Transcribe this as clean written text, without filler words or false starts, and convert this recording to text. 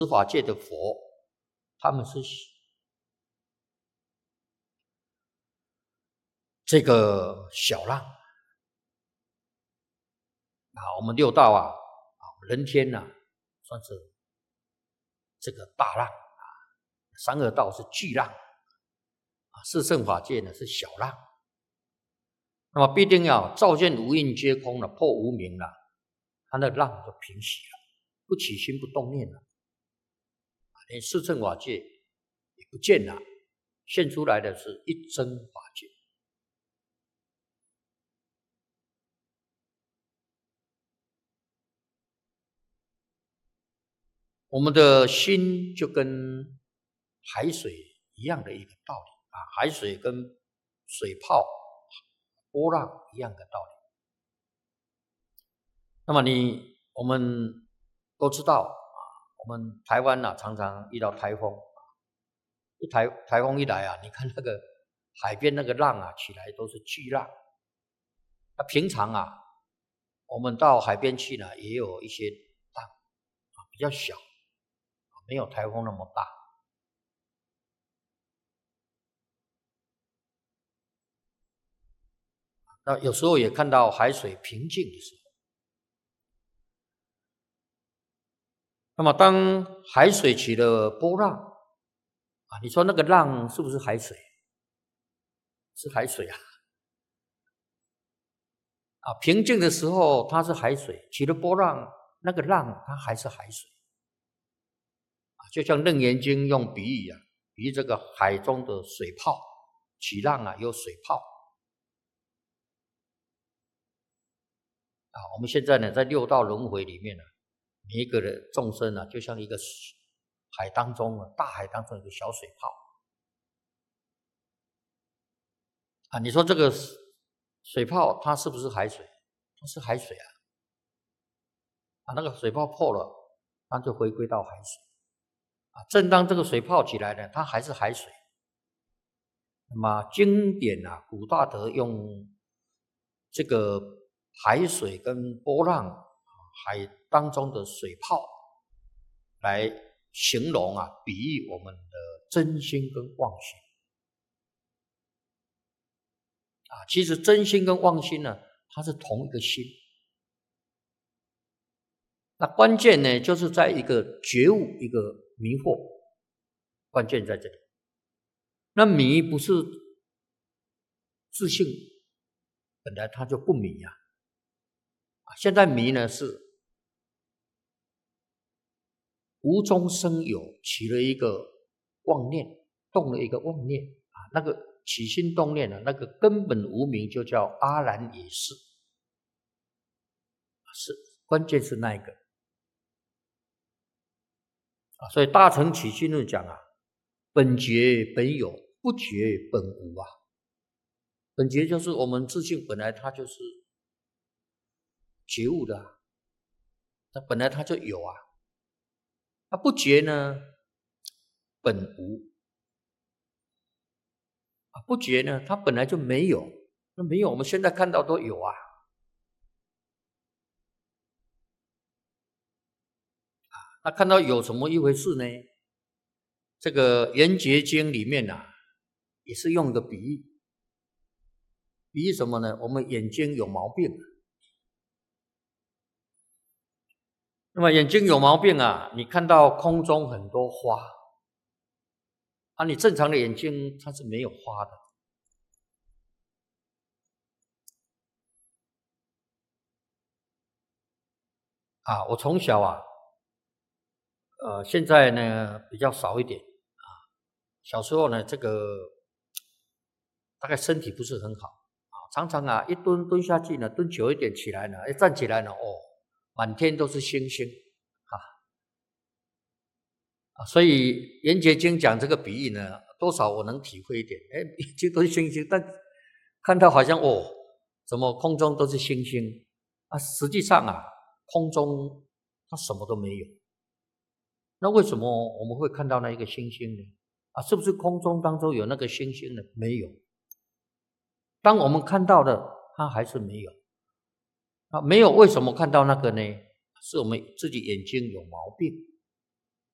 十法界的佛，他们是这个小浪我们六道人天算是这个大浪三恶道是巨浪四圣法界呢是小浪。那么必定要照见无印皆空了，破无明了，它那浪就平息了，不起心不动念了，连四圣法界也不见了，现出来的是一真法界。我们的心就跟海水一样的一个道理海水跟水泡波浪一样的道理。那么我们都知道我们台湾常常遇到台风台风一来你看那个海边那个浪起来都是巨浪。那平常我们到海边去呢，也有一些浪比较小，没有台风那么大。那有时候也看到海水平静的时候。那么当海水起了波浪你说那个浪是不是海水？是海水平静的时候它是海水，起了波浪，那个浪它还是海水就像《楞严经》用比喻比喻这个海中的水泡，起浪有水泡我们现在呢在六道轮回里面每一个的众生就像一个海当中大海当中有个小水泡你说这个水泡它是不是海水？它是海水那个水泡破了，它就回归到海水正当这个水泡起来呢，它还是海水。那么经典古大德用这个海水跟波浪海当中的水泡来形容比喻我们的真心跟妄心其实真心跟妄心呢，它是同一个心。那关键呢，就是在一个觉悟，一个迷惑，关键在这里。那迷不是自性，本来它就不迷现在迷呢是无中生有，起了一个妄念，动了一个妄念那个起心动念那个根本无明就叫阿然也是，是关键是那一个所以大乘起心论讲本觉本有，不觉本无本觉就是我们自性本来它就是觉悟的那本来它就有那不觉呢本无不觉呢它本来就没有，那没有我们现在看到都有那看到有什么一回事呢？这个圆觉经里面也是用个比喻，比喻什么呢？我们眼睛有毛病那么眼睛有毛病你看到空中很多花你正常的眼睛它是没有花的我从小现在呢比较少一点小时候呢这个大概身体不是很好常常一蹲下去呢，蹲久一点起来呢，站起来呢满天都是星星所以圆觉经讲这个比喻呢，多少我能体会一点眼睛都是星星，但看到好像怎么空中都是星星实际上空中它什么都没有。那为什么我们会看到那一个星星呢？是不是空中当中有那个星星呢？没有。当我们看到的它还是没有没有为什么看到那个呢？是我们自己眼睛有毛病